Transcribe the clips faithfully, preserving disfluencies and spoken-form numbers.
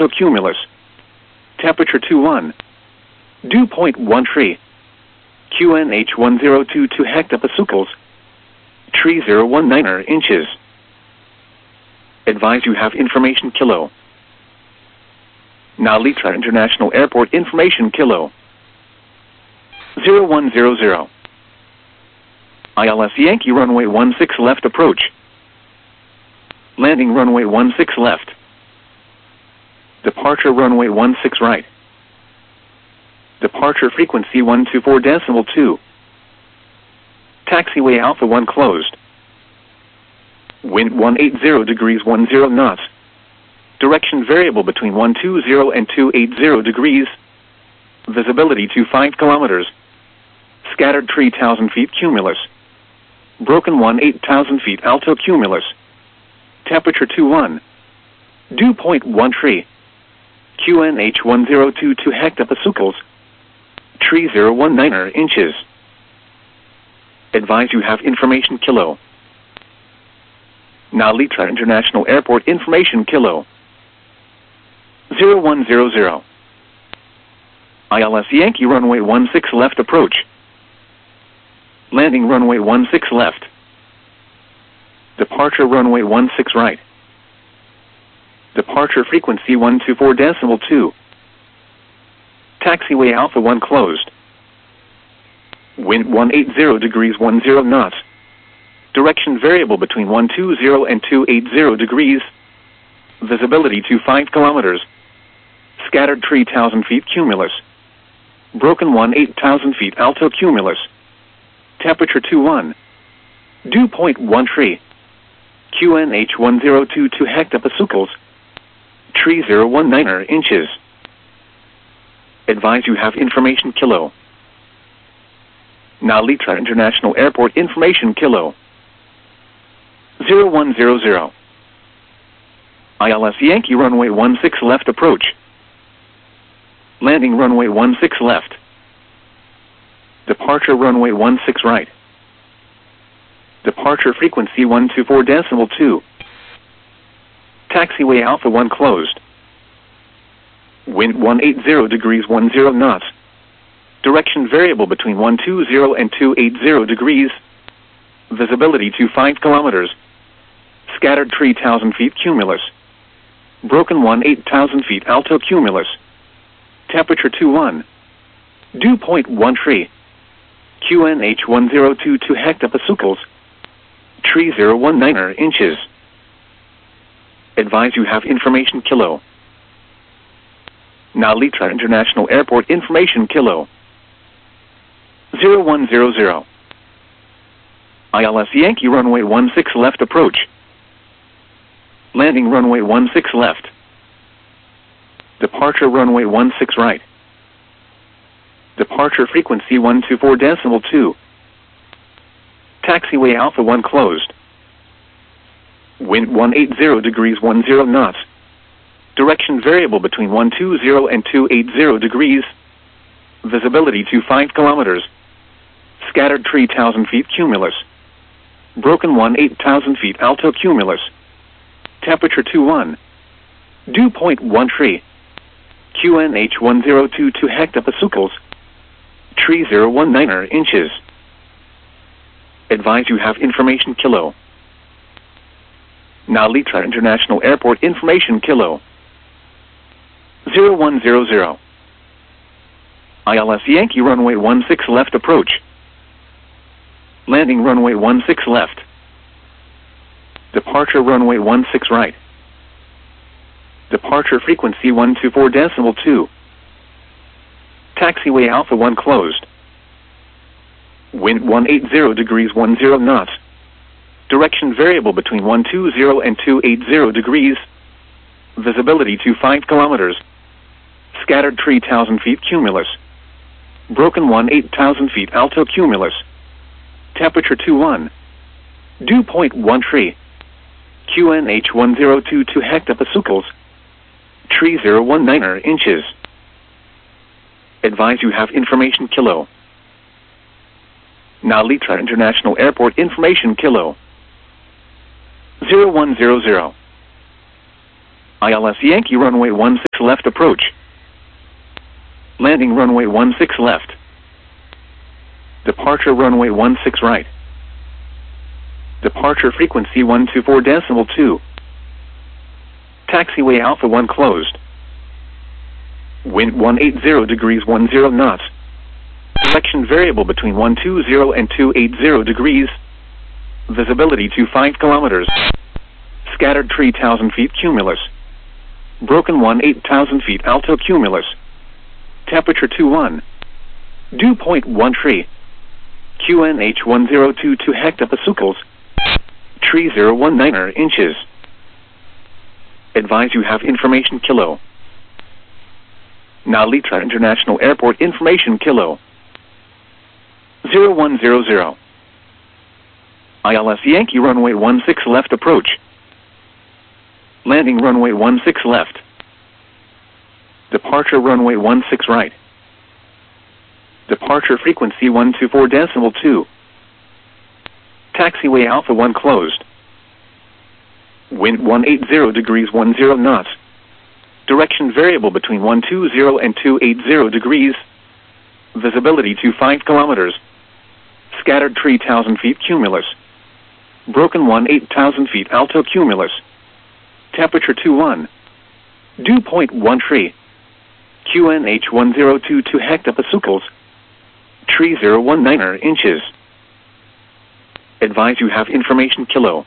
cumulus. Temperature two one. Dew point one tree. Q N H one zero two two hectopascals. Tree zero one nine inches. Advise you have information kilo. Nalitra International Airport information kilo. zero one zero zero. I L S Yankee runway one six left approach. Landing runway one six left. Departure runway one six right. Departure frequency one two four decimal two. Taxiway Alpha one closed. Wind one eighty degrees ten knots. Direction variable between one two zero and two eighty degrees. Visibility to five kilometers. Scattered three thousand feet cumulus. Broken one eight thousand feet alto cumulus. Temperature two one. Dew point one tree. Q N H one zero two two hectopascals. Tree zero one nine inches. Advise you have information kilo. Nalitra International Airport information kilo. zero one zero zero. I L S Yankee runway one six left approach. Landing runway one six left. Departure runway one six right. Departure frequency one two four decimal two. Taxiway Alpha one closed. Wind one eighty degrees ten knots. Direction variable between one two zero and two eighty degrees. Visibility to five kilometers. Scattered three thousand feet cumulus. Broken one eight thousand feet alto cumulus. Temperature two one. Dew point one tree. Q N H one zero two two hectopascals. Tree zero one nine inches. Advise you have information kilo. Nalitra International Airport information kilo. zero one zero zero. I L S Yankee runway one six left approach. Landing runway one six left. Departure runway one six right. Departure frequency one two four decimal two. Taxiway Alpha one closed. Wind one eighty degrees ten knots. Direction variable between one two zero and two eighty degrees. Visibility to five kilometers. Scattered three thousand feet cumulus. Broken one eight thousand feet alto cumulus. Temperature two one. Dew point one tree. Q N H one zero two two hectopascals. Tree zero one nine inches. Advise you have information kilo. Nalitra International Airport information kilo. zero one zero zero. I L S Yankee runway one six left approach. Landing runway one six left. Departure runway one six right. Departure frequency one two four decimal two. Taxiway Alpha one closed. Wind one eighty degrees ten knots. Direction variable between one two zero and two eighty degrees. Visibility to five kilometers. Scattered three thousand feet cumulus. Broken one eight thousand feet alto cumulus. Temperature two one. Dew point one tree. Q N H one zero two two hectopascals. Tree zero one nine inches. Advise you have information kilo. Nalitra International Airport information kilo. zero one zero zero. I L S Yankee runway one six left approach. Landing runway one six left. Departure runway one six right. Departure frequency one two four decimal two. Taxiway Alpha one closed. Wind one eighty degrees ten knots. Direction variable between one two zero and two eighty degrees. Visibility to five kilometers. Scattered three thousand feet cumulus. Broken one eight thousand feet alto cumulus. Temperature two one. Dew point one tree. Q N H one zero two two hectopascals. Tree zero one nine inches. Advise you have information kilo. Nalitra International Airport information kilo. zero one zero zero. I L S Yankee runway one six left approach. Landing runway one six left. Departure runway one six right. Departure frequency one two four decimal two. Taxiway Alpha one closed. Wind one eighty degrees ten knots. Direction variable between one two zero and two eighty degrees. Visibility to five kilometers. Scattered three thousand feet cumulus. Broken one eight thousand feet alto cumulus. Temperature two one. Dew point one three. Q N H one zero two two hectopascals. three thousand nineteen inches. Advise you have information kilo. Now Litra International Airport information kilo. zero one zero zero. I L S Yankee runway one six left approach. Landing runway one six left. Departure runway one six right. Departure frequency one two four decimal two. Taxiway Alpha one closed. Wind one eighty degrees ten knots. Direction variable between one two zero and two eighty degrees. Visibility to five kilometers. Scattered three thousand feet cumulus. Broken one eight thousand feet alto cumulus. Temperature two one. Dew point one three. Q N H one zero two two hectopascals. three thousand nineteen inches. Advise you have information kilo.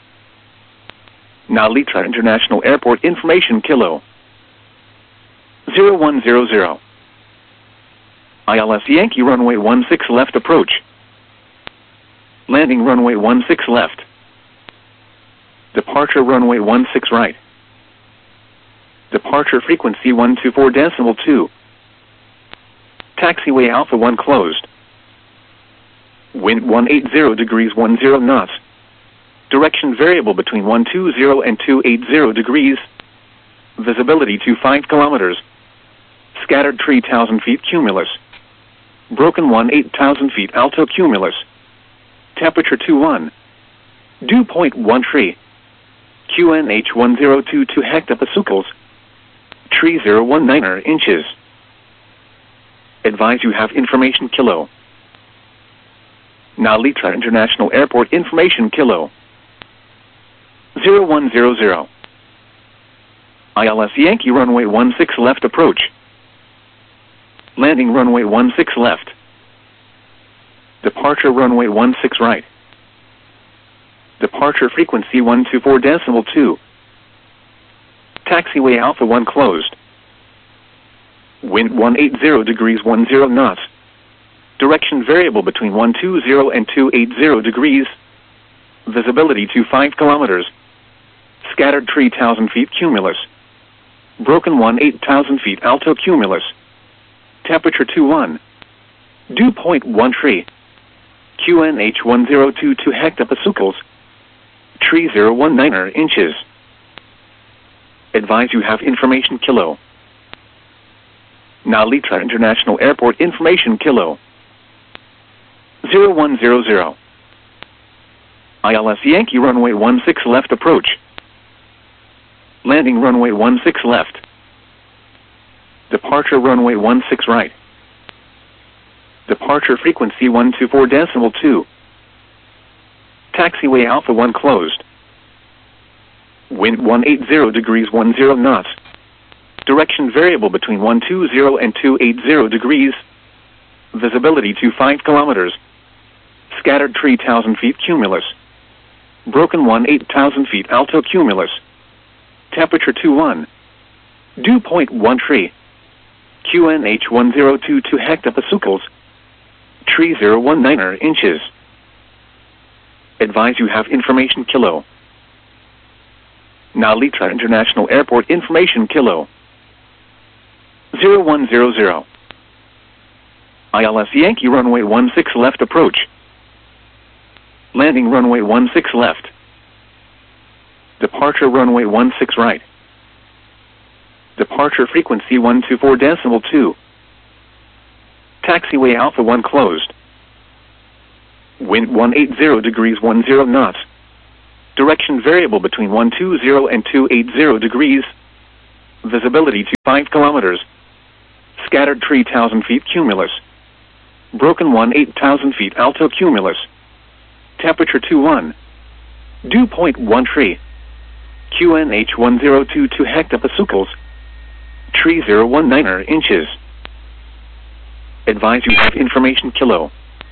Now Litra International Airport information kilo. zero one zero zero. I L S Yankee runway one six left approach. Landing runway one six left. Departure runway one six right. Departure frequency one two four decimal two. Taxiway Alpha one closed. Wind one eighty degrees ten knots. Direction variable between one two zero and two eighty degrees. Visibility to five kilometers. Scattered three thousand feet cumulus. Broken one eight thousand feet alto cumulus. Temperature two one. Dew point one three. Q N H one zero two two hectopascals. three thousand nineteen inches. Advise you have information kilo. Now Litra International Airport information kilo. zero one zero zero. I L S Yankee runway one six left approach. Landing runway one six left. Departure runway one six right. Departure frequency one two four decimal two. Taxiway Alpha one closed. Wind one eighty degrees ten knots. Direction variable between one two zero and two eighty degrees. Visibility to five kilometers. Scattered three thousand feet cumulus. Broken one eight thousand feet alto cumulus. Temperature two one. Dew point one three. Q N H one zero two two hectopascals. three thousand nineteen inches. Advise you have information kilo. Now Litra International Airport information kilo. zero one zero zero. I L S Yankee runway one six left approach. Landing runway one six left. Departure runway one six right. Departure frequency one two four decimal two. Taxiway Alpha one closed. Wind one eighty degrees ten knots. Direction variable between one two zero and two eighty degrees. Visibility to five kilometers. Scattered three thousand feet cumulus. Broken one eight thousand feet alto cumulus. Temperature two one. Dew point one three. Q N H one zero two two hectopascals. three thousand nineteen inches. Advise you have information kilo. Now Litra International Airport information kilo. zero one zero zero. I L S Yankee runway one six left approach. Landing runway one six left. Departure runway one six right. Departure frequency one two four decimal two. Taxiway Alpha one closed. Wind one eighty degrees ten knots. Direction variable between one two zero and two eighty degrees. Visibility to five kilometers. Scattered three thousand feet cumulus. Broken one eight thousand feet alto cumulus. Temperature two one. Dew point one three. Q N H one zero two two hectopascals. three zero one nine inches. Advise you have information kilo.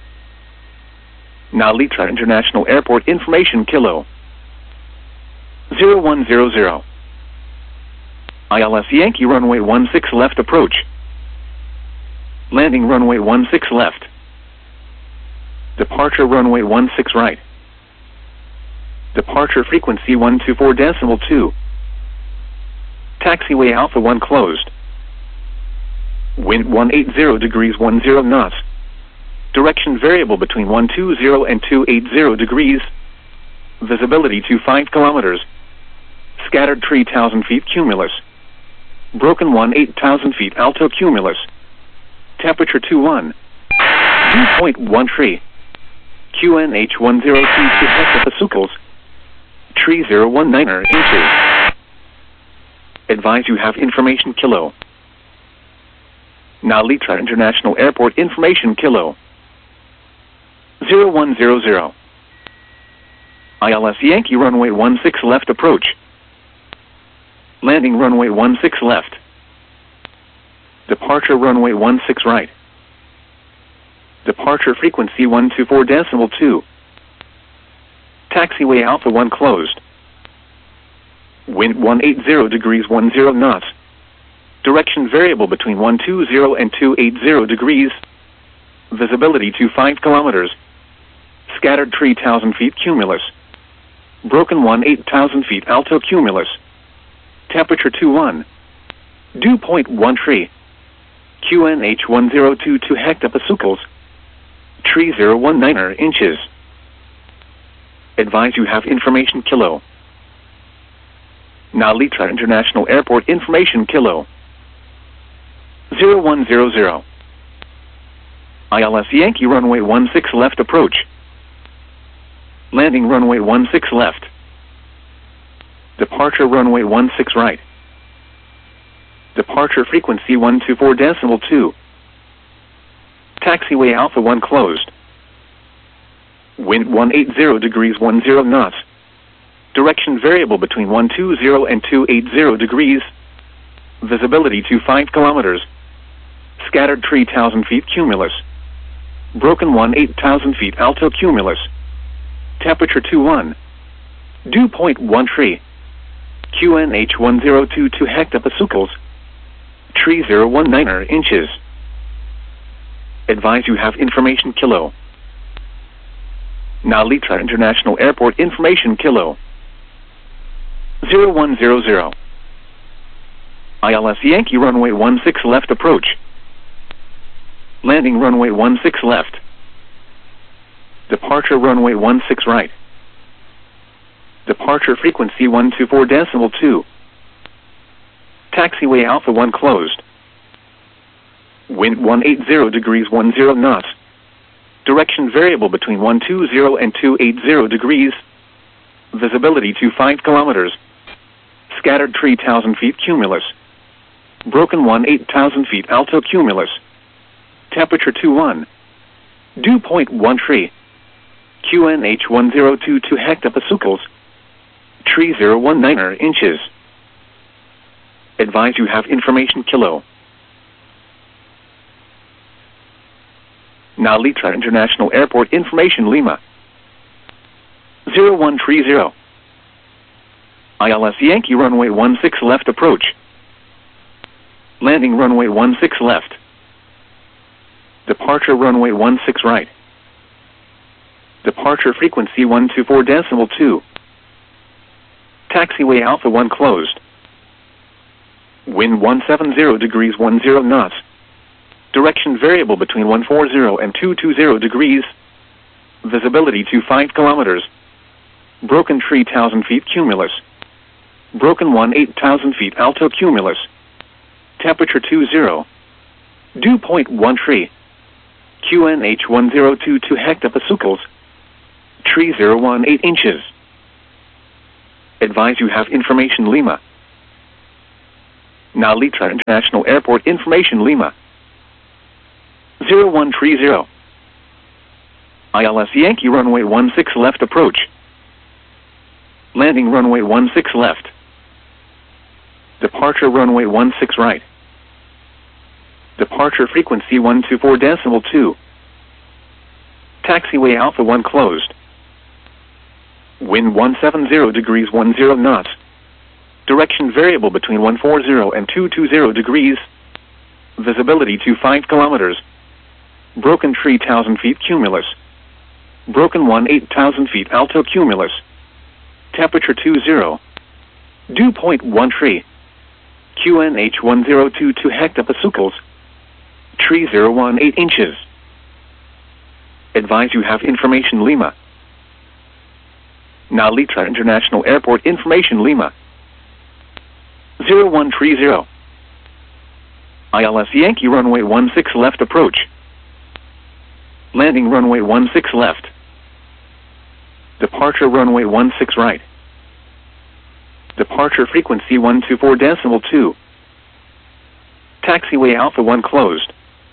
Nalitra International Airport information kilo. zero one zero zero. I L S Yankee runway one six left approach. Landing runway one six left. Departure runway one six right. Departure frequency one two four decimal two. Taxiway Alpha one closed. Wind one eighty degrees ten knots. Direction variable between one twenty and two eighty degrees. Visibility to five kilometers. Scattered three thousand feet cumulus. Broken one eight thousand feet alto cumulus. Temperature two one. Dew point one three. Q N H one zero two two hectopascals. three zero one nine inches. Advise you have information kilo. Nalitra International Airport information kilo. zero one zero zero. I L S Yankee runway one six left approach. Landing runway one six left. Departure runway one six right. Departure frequency one two four decimal two. Taxiway Alpha one closed. Wind one eighty degrees ten knots. Direction variable between one twenty and two eighty degrees. Visibility to five kilometers. Scattered three thousand feet cumulus. Broken one eight thousand feet alto cumulus. Temperature two one. Dew point one three. Q N H one zero two two hectopascals. three zero one nine inches. Advise you have information kilo. Nalitra International Airport information kilo. zero one zero zero. I L S Yankee runway one six left approach. Landing runway one six left. Departure runway one six right. Departure frequency one two four decimal two. Taxiway Alpha one closed. Wind one eighty degrees ten knots. Direction variable between one twenty and two eighty degrees. Visibility to five kilometers. Scattered three thousand feet cumulus. Broken one eight thousand feet alto cumulus. Temperature two one. Dew point one three. Q N H one zero two two hectopascals. three zero one nine inches. Advise you have information kilo. Nalitra International Airport information kilo. zero one zero zero. I L S Yankee runway one six left approach. Landing runway one six left. Departure runway one six right. Departure frequency one two four decimal two. Taxiway Alpha one closed. Wind one eighty degrees ten knots. Direction variable between one twenty and two eighty degrees. Visibility to five kilometers. Scattered three thousand feet cumulus. Broken one eight thousand feet alto cumulus. Temperature two one. Dew point one three. Q N H one zero two two hectopascals. three zero one nine inches. Advise you have information kilo. Nalitra International Airport information Lima. zero one three zero. I L S Yankee runway one six left approach. Landing runway one six left. Departure runway one six right. Departure frequency one two four decimal two. Taxiway Alpha one closed. Wind one seventy degrees ten knots. Direction variable between one forty and two twenty degrees. Visibility to five kilometers. Broken three thousand feet cumulus. Broken one eight thousand feet alto cumulus. Temperature two zero. Dew point one three. Q N H one zero two two hectopascals. three zero one eight inches. Advise you have information Lima. Now Litra International Airport information Lima. zero one three zero. I L S Yankee runway one six left approach. Landing runway one six left. Departure runway one six right. Departure frequency one two four decimal two. Taxiway Alpha one closed. Wind one seven zero degrees one zero knots. Direction variable between one forty and two twenty degrees. Visibility to five kilometers. Broken three thousand feet cumulus. Broken one eight thousand feet alto cumulus. Temperature two zero. Dew point one three. Q N H one zero two two hectopascals. Tree zero one eight inches. Advise you have information Lima. Now Litra International Airport information Lima. zero one three zero. I L S Yankee runway one six left approach. Landing runway one six left. Departure runway one six right. Departure frequency one two four decimal two. Taxiway Alpha one closed.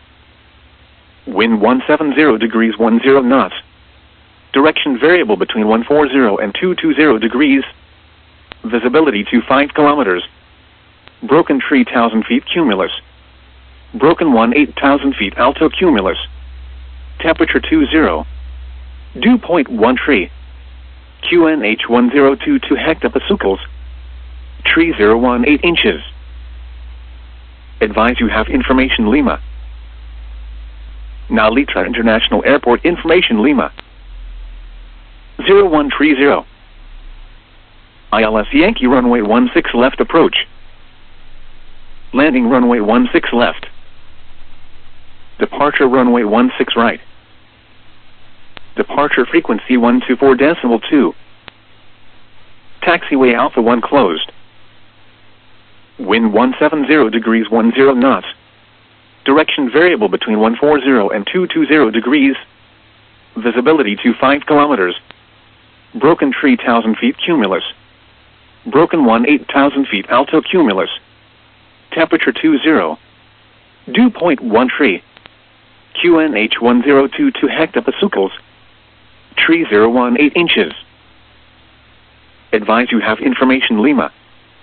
Wind one seven zero degrees one zero knots. Direction variable between one forty and two twenty degrees. Visibility to five kilometers. Broken three thousand feet cumulus. Broken one eight thousand feet alto cumulus. Temperature two zero. Dew point one three. Q N H one zero two two hectopascals. Tree zero one eight inches. Advise you have information Lima. Now Litra International Airport information Lima. zero one three zero. I L S Yankee runway one six left approach. Landing runway one six left. Departure runway one six right. Departure frequency one two four decimal two. Taxiway Alpha one closed. Wind one seven zero degrees one zero knots. Direction variable between one forty and two twenty degrees. Visibility to five kilometers. Broken three thousand feet cumulus. Broken one eight thousand feet alto cumulus. Temperature two zero. Dew point one three. Q N H one zero two two hectopascals. Tree zero one eight inches. Advise you have information Lima.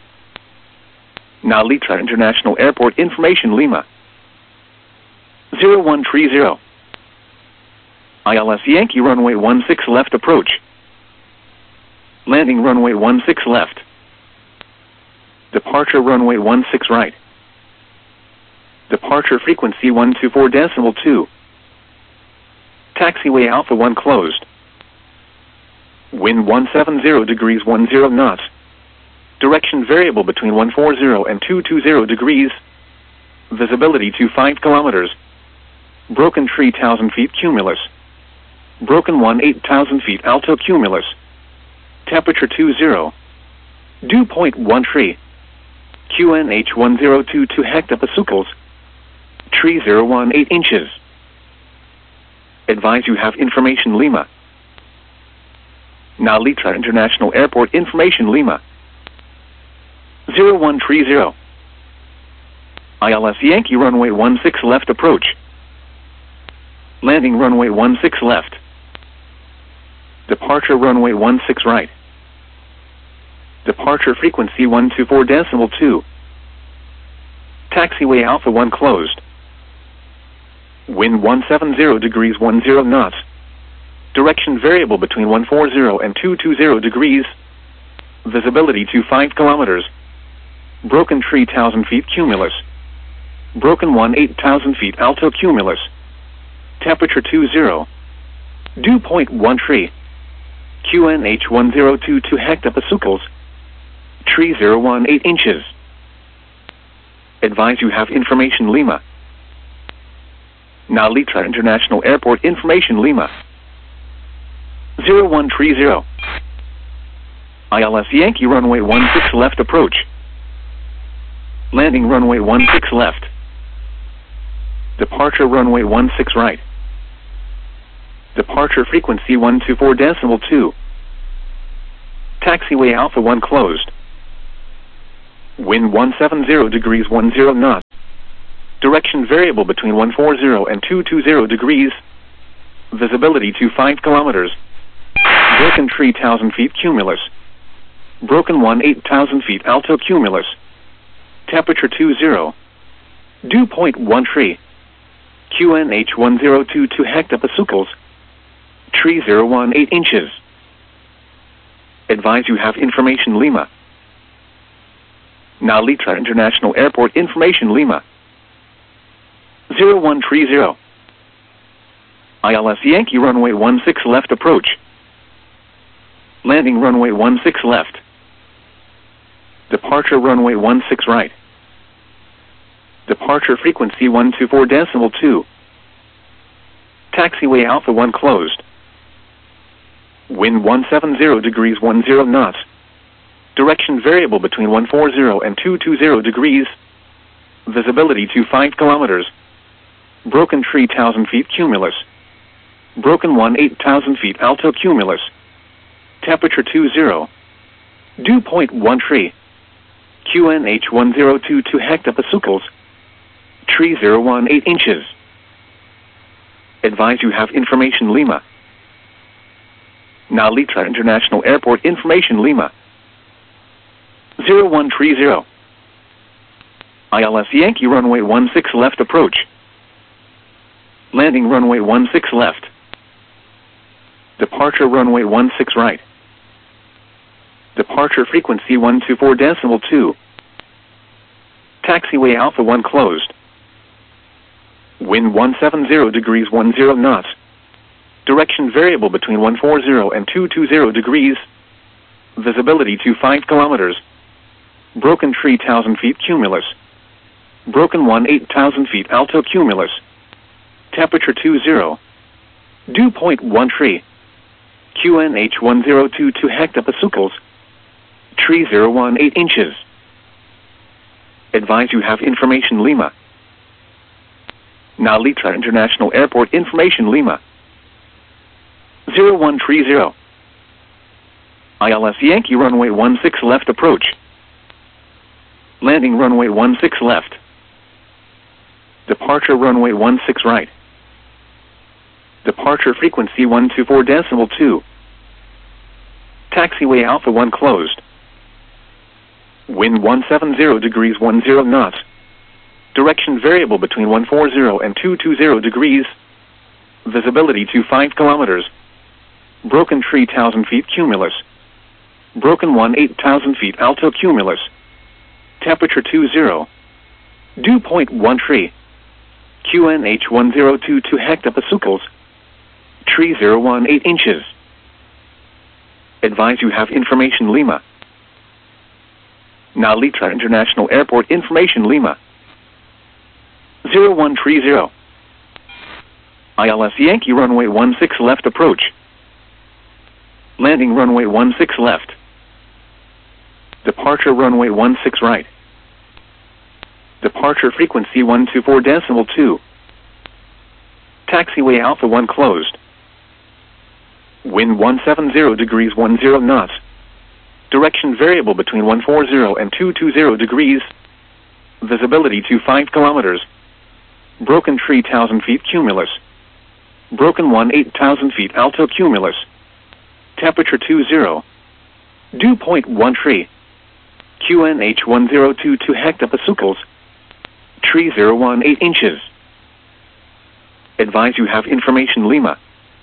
Now Litra International Airport information Lima. zero one three zero. I L S Yankee runway one six left approach. Landing runway one six left. Departure runway one six right. Departure frequency one two four decimal two. Taxiway Alpha one closed. Wind one seven zero degrees one zero knots. Direction variable between one forty and two twenty degrees. Visibility to five kilometers. Broken three thousand feet cumulus. Broken one eight thousand feet alto cumulus. Temperature two zero. Dew point one three. Q N H one zero two two hectopascals. Tree zero one eight inches. Advise you have information Lima. Now Litra International Airport information Lima. zero one three zero. I L S Yankee runway one six left approach. Landing runway one six left. Departure runway one six right. Departure frequency one two four decimal two. Taxiway Alpha one closed. Wind one seven zero degrees one zero knots. Direction variable between one forty and two twenty degrees. Visibility to five kilometers. Broken three thousand feet cumulus. Broken one eight thousand feet alto cumulus. Temperature two zero. Dew point one three. Q N H one zero two two hectopascals. Tree zero one eight inches. Advise you have information Lima. Now Litra International Airport information Lima. zero one three zero. I L S Yankee runway one six left approach. Landing runway one six left. Departure runway one six right. Departure frequency one two four decimal two. Taxiway Alpha one closed. Wind one seven zero degrees one zero knots. Direction variable between one forty and two twenty degrees. Visibility to five kilometers. Broken tree one thousand feet cumulus. Broken one eight thousand feet alto cumulus. Temperature two zero. Dew point one tree. Q N H one zero two two hectopascals. Tree zero one eight inches. Advise you have information Lima. Now Litra International Airport information Lima. zero one three zero. I L S Yankee runway one six left approach. Landing runway one six left. Departure runway one six right. Departure frequency one two four decimal two. Taxiway Alpha one closed. Wind one seven zero degrees one zero knots. Direction variable between one forty and two twenty degrees. Visibility to five kilometers. Broken tree one thousand feet cumulus. Broken one eight thousand feet alto cumulus. Temperature two zero. Dew point one tree. Q N H one zero two two hectopascals. Tree zero one eight inches. Advise you have information Lima. Now Litra International Airport information Lima. zero one three zero. I L S Yankee runway one six left approach. Landing runway one six left. Departure runway one six right. Departure frequency one two four decimal two. Taxiway Alpha one closed. Wind one seven zero degrees one zero knots. Direction variable between one forty and two twenty degrees. Visibility to five kilometers. Broken tree one thousand feet cumulus. Broken one eight thousand feet alto cumulus. Temperature two zero. Dew point one tree. Q N H one zero two two hectopascals. Tree zero one eight inches. Advise you have information Lima. Now Litra International Airport information Lima. zero one three zero. I L S Yankee runway one six left approach. Landing runway one six left. Departure runway one six right. Departure frequency one two four decimal two. Taxiway Alpha one closed. Wind one seven zero degrees one zero knots. Direction variable between one forty and two twenty degrees. Visibility to five kilometers. Broken tree one thousand feet cumulus. Broken one eight thousand feet alto cumulus. Temperature two zero. Dew point one tree. Q N H one zero two two hectopascals. Tree zero one eight inches. Advise you have information Lima. Now Litra International Airport information Lima. zero one three zero. I L S Yankee runway one six left approach. Landing runway one six left. Departure runway one six right. Departure frequency one two four decimal two. Taxiway Alpha one closed. Wind one seven zero degrees one zero knots. Direction variable between one forty and two twenty degrees. Visibility to five kilometers. Broken tree one thousand feet cumulus. Broken one eight thousand feet alto cumulus. Temperature two zero. Dew point one tree. Q N H one zero two two hectopascals. Tree zero one eight inches. Advise you have information Lima.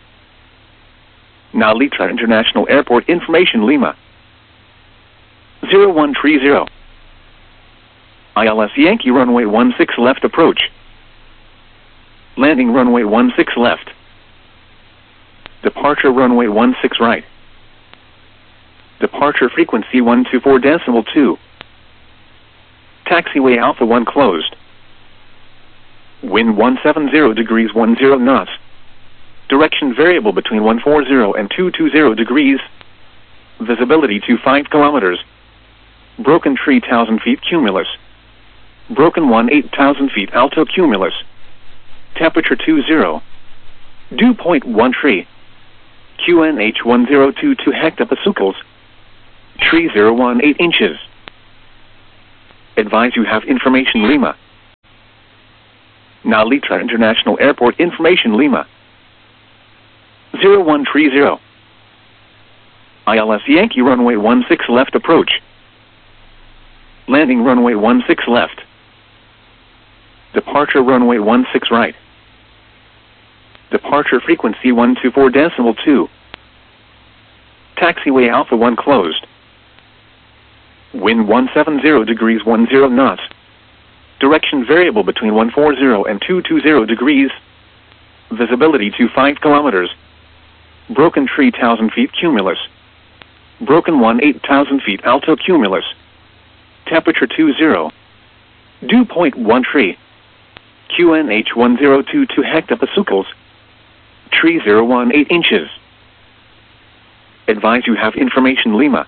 Now Litra International Airport information Lima. zero one three zero. I L S Yankee runway one six left approach. Landing runway one six left. Departure runway one six right. Departure frequency one two four decimal two. Taxiway Alpha one closed. Wind one seven zero degrees one zero knots. Direction variable between one forty and two twenty degrees. Visibility to five kilometers. Broken tree one thousand feet cumulus. Broken one eight thousand feet alto cumulus. Temperature two zero. Dew point one tree. Q N H one zero two two hectopascals. Tree zero one eight inches. Advise you have information Lima. Nalitra International Airport information Lima. zero one three zero. I L S Yankee runway one six left approach. Landing runway one six left. Departure runway one six right. Departure frequency one two four decimal two. Taxiway Alpha one closed. Wind one seven zero degrees one zero knots. Direction variable between one forty and two twenty degrees. Visibility to five kilometers. Broken three thousand feet cumulus. Broken one eight thousand feet alto cumulus. Temperature two zero. Dew point one three. Q N H one zero two two hectopascals. three zero one eight inches. Advise you have information Lima.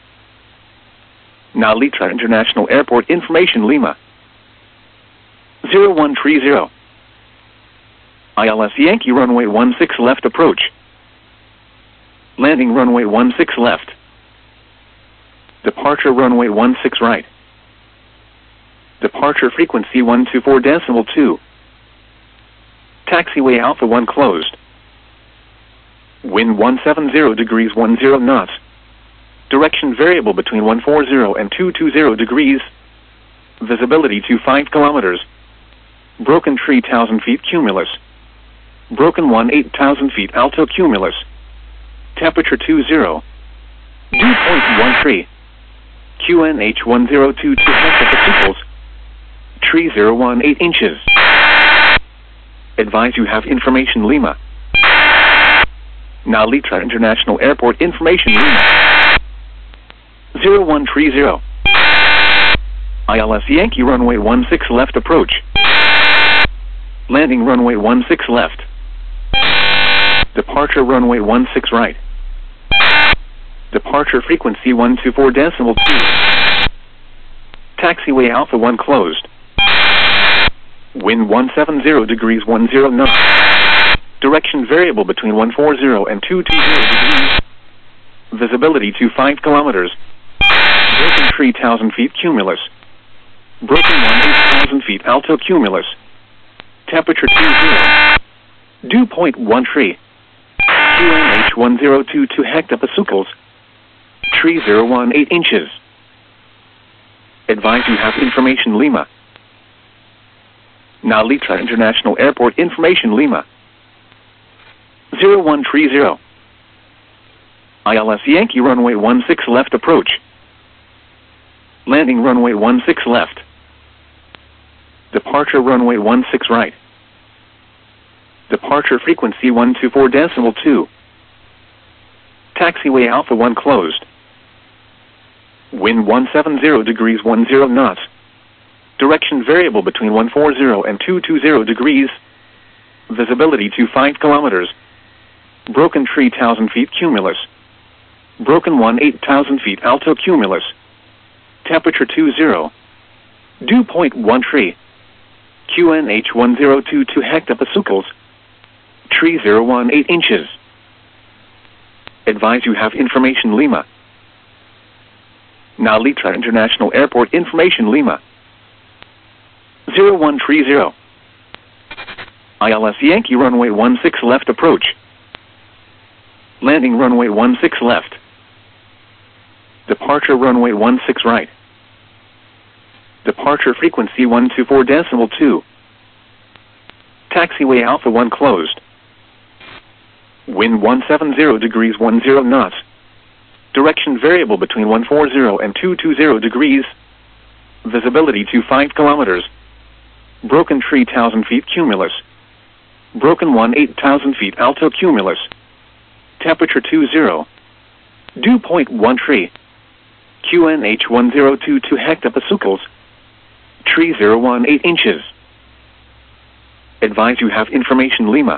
Nalitra International Airport information Lima. zero one three zero. I L S Yankee runway one six left approach. Landing runway one six left. Departure runway one six right. Departure frequency one two four decimal two. Taxiway Alpha one closed. Wind one seven zero degrees one zero knots. Direction variable between one forty and two twenty degrees. Visibility to five kilometers. Broken three thousand feet cumulus. Broken one eight thousand feet alto cumulus. Temperature two zero. Dew point one three. Q N H one zero two two hectopascals. three zero one eight inches. Advise you have information Lima. Nalitra International Airport information Lima. zero one three zero. I L S Yankee runway one six left approach. Landing runway one six left. Departure runway one six right. Departure frequency one two four decimal two. Taxiway Alpha one closed. Wind one seven zero degrees one zero knots. Direction variable between one forty and two twenty degrees. Visibility to five kilometers. Broken three thousand feet cumulus. Broken one eight thousand feet alto cumulus. Temperature two zero. Dew point one three. Q N H one zero two two hectopascals. three zero one eight inches. Advise you have information Lima. Nalitra International Airport information Lima. zero one three zero. I L S Yankee runway one six left approach. Landing runway one six left. Departure runway one six right. Departure frequency one two four decimal two. Taxiway Alpha one closed. Wind one seven zero degrees one zero knots. Direction variable between one forty and two twenty degrees. Visibility to five kilometers. Broken three thousand feet cumulus. Broken one eight thousand feet alto cumulus. Temperature two zero. Dew point one three. Q N H one zero two two hectopascals. three zero one eight inches. Advise you have information Lima. Nalitra International Airport information Lima. zero one three zero. I L S Yankee runway one six left approach. Landing runway one six left. Departure runway one six right. Departure frequency one two four decimal two. Taxiway Alpha one closed. Wind one seven zero degrees one zero knots. Direction variable between one forty and two twenty degrees. Visibility to five kilometers. Broken three thousand feet cumulus. Broken one eight thousand feet alto cumulus. Temperature two zero. Dew point one three. Q N H one zero two two hectopascals. three zero one eight inches. Advise you have information Lima.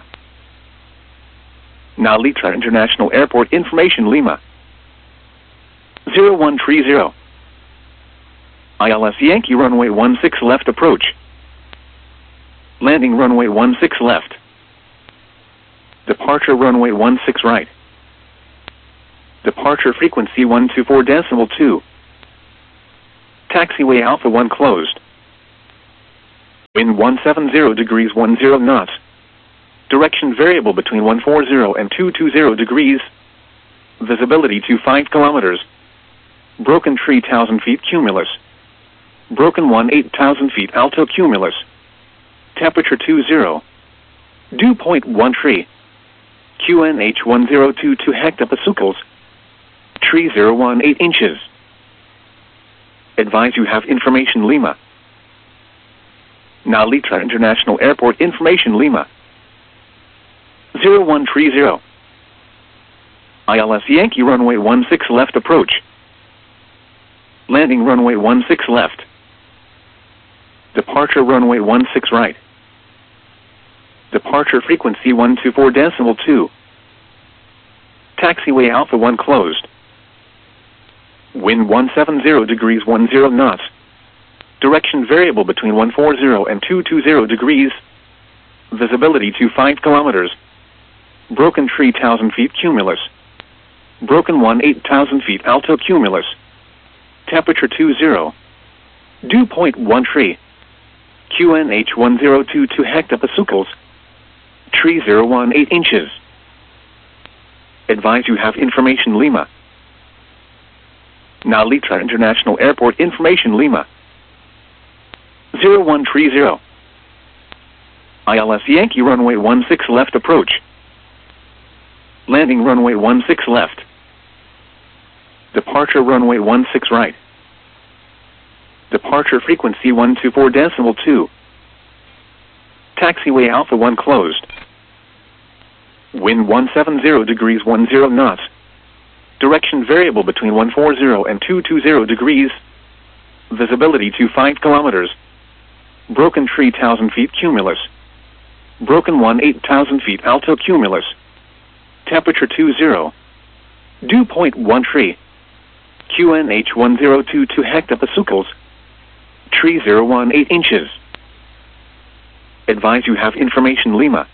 Nalitra International Airport information Lima. zero one three zero. I L S Yankee runway one six left approach. Landing runway one six left. Departure runway one six right. Departure frequency one two four decimal two. Taxiway Alpha one closed. Wind one seven zero degrees ten knots. Direction variable between one forty and two twenty degrees. Visibility to five kilometers. Broken tree one thousand feet cumulus. Broken one eight thousand feet alto cumulus. Temperature two zero. Dew point one tree. Q N H one zero two two hectopascals. Tree zero one eight inches. Advise you have information Lima. Now Litra International Airport information Lima. zero one three zero. I L S Yankee runway one six left approach. Landing runway one six left. Departure runway one six right. Departure frequency one two four decimal two. Taxiway Alpha one closed. Wind one seven zero degrees ten knots. Direction variable between one forty and two twenty degrees. Visibility to five kilometers. Broken tree one thousand feet cumulus. Broken one eight thousand feet alto cumulus. Temperature two zero. Dew point one tree. Q N H one zero two two hectopascals. Tree zero one eight inches. Advise you have information Lima. Now Litra International Airport information Lima. zero one three zero. I L S Yankee runway one six left approach. Landing runway one six left. Departure runway one six right. Departure frequency one two four decimal two. Taxiway Alpha one closed. Wind one seven zero degrees ten knots. Direction variable between one forty and two twenty degrees. Visibility to five kilometers. Broken tree one thousand feet cumulus. Broken one eight thousand feet alto cumulus. Temperature two zero. Dew point one tree. Q N H one zero two two hectopascals. Tree zero one eight inches. Advise you have information Lima.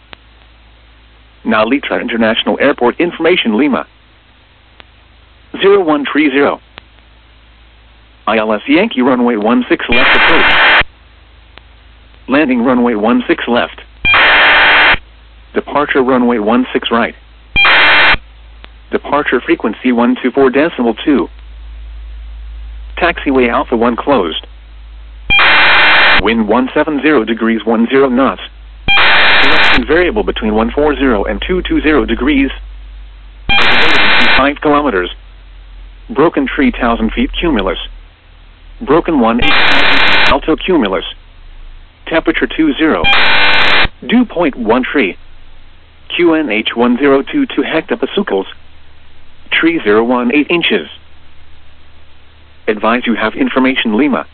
Now Litra International Airport information Lima. zero one three zero. I L S Yankee runway one six left approach. Landing runway one six left. Departure runway one six right. Departure frequency one two four decimal two. Taxiway Alpha one closed. Wind one seven zero degrees ten knots. Direction variable between one forty and two twenty degrees. Visibility five kilometers. Broken tree one thousand feet cumulus. Broken one eight thousand feet alto cumulus. Temperature two zero. Dew point one tree. Q N H one zero two two hectopascals. Tree zero one eight inches. Advise you have information Lima.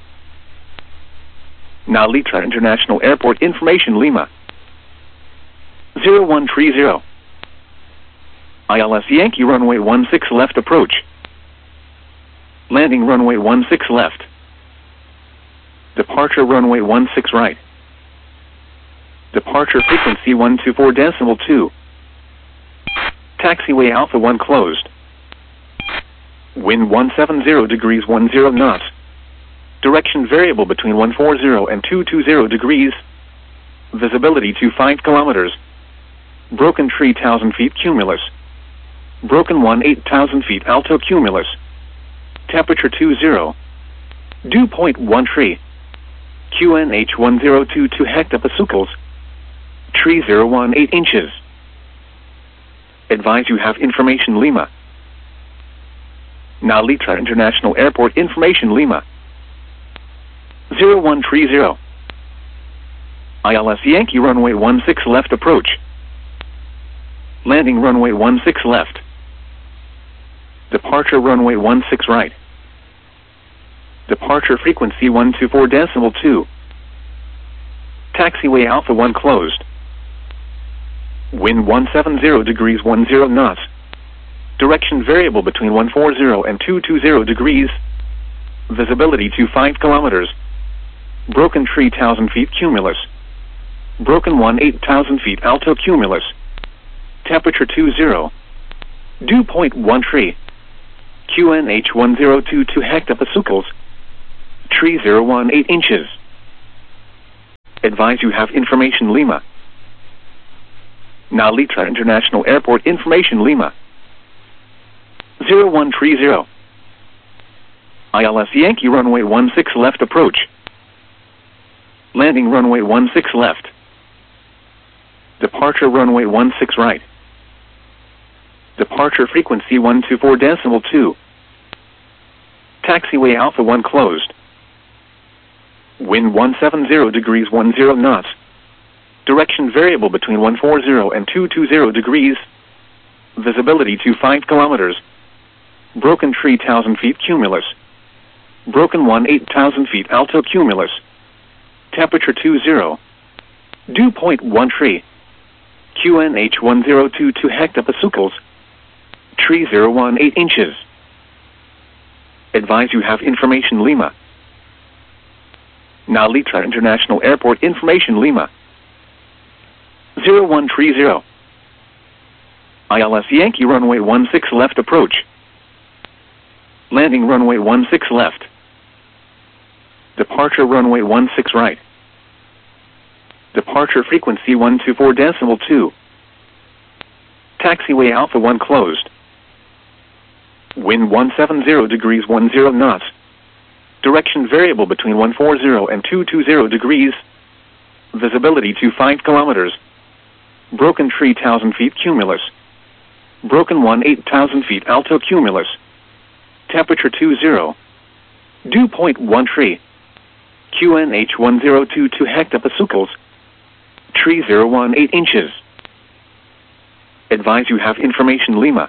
Now Litra International Airport information Lima. zero one three zero. I L S Yankee runway one six left approach. Landing runway one six left. Departure runway one six right. Departure frequency one two four decimal two. Taxiway Alpha one closed. Wind one seven zero degrees ten knots. Direction variable between one forty and two twenty degrees. Visibility to five kilometers. Broken tree one thousand feet cumulus. Broken one eight thousand feet alto cumulus. Temperature two zero. Dew point one tree. Q N H one zero two two hectopascals. Tree zero one eight inches. Advise you have information Lima. Now Litra International Airport information Lima. zero one three zero. I L S Yankee runway one six left approach. Landing runway one six left. Departure runway one six right. Departure frequency one two four decimal two. Taxiway Alpha one closed. Wind one seven zero degrees ten knots. Direction variable between one forty and two twenty degrees. Visibility to five kilometers. Broken tree one thousand feet cumulus. Broken one eight thousand feet alto cumulus. Temperature two zero. Dew point one tree. Q N H one zero two two hectopascals. Tree zero one eight inches. Advise you have information Lima. Nalita International Airport information Lima. zero one three zero. I L S Yankee runway one six left approach. Landing runway one six left. Departure runway one six right. Departure frequency one two four decimal two. Taxiway Alpha one closed. Wind one seven zero degrees one zero knots. Direction variable between one four zero and two two zero degrees. Visibility to five kilometers. Broken tree one thousand feet cumulus. Broken one eight thousand feet alto cumulus. Temperature two zero. Dew point one tree. Q N H one zero two two hectopascals. Tree zero one eight inches. Advise you have information Lima. Nalita International Airport information Lima. zero one three zero. I L S Yankee runway one six left approach. Landing runway one six left. Departure runway one six right. Departure frequency one two four decimal two. Taxiway Alpha one closed. Wind one seven zero degrees one zero knots. Direction variable between one four zero and two two zero degrees. Visibility to five kilometers. Broken tree one thousand feet cumulus. Broken one eight thousand feet alto cumulus. Temperature two zero. Dew point one tree. Q N H one zero two two hectopascals. Tree zero one eight inches. Advise you have information Lima.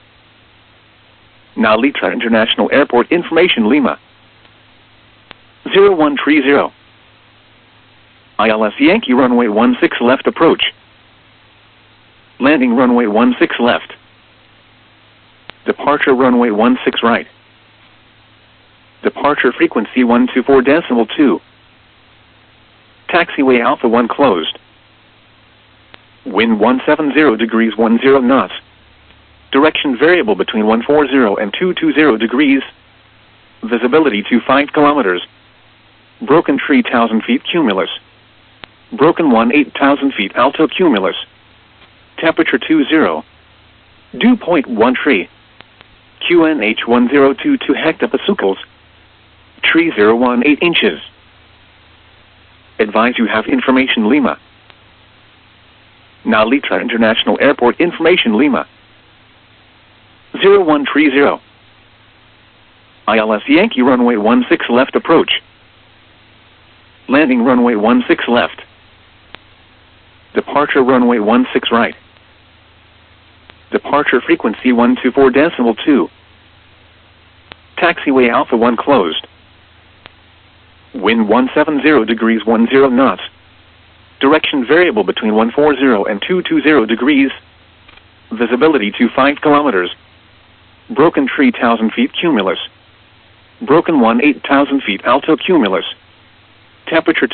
Nalita International Airport information Lima. zero one three zero. I L S Yankee runway one six left approach. Landing runway one six left. Departure runway one six right. Departure frequency one two four decimal two. Taxiway Alpha one closed. Wind one seven zero degrees one zero knots. Direction variable between one four zero and two two zero degrees. Visibility to five kilometers. Broken tree one thousand feet cumulus. Broken one eight thousand feet alto cumulus. Temperature two zero. Dew point one tree. Q N H one zero two two hectopascals. Tree zero one eight inches. Advise you have information Lima. Nalita International Airport information Lima. zero one three zero. I L S Yankee runway one six left approach. Landing runway one six left. Departure runway one six right. Departure frequency one two four decimal two. Taxiway Alpha one closed. Wind one seven zero degrees one zero knots. Direction variable between one four zero and two two zero degrees. Visibility to five kilometers. Broken tree one thousand feet cumulus. Broken one eight thousand feet alto cumulus. Temperature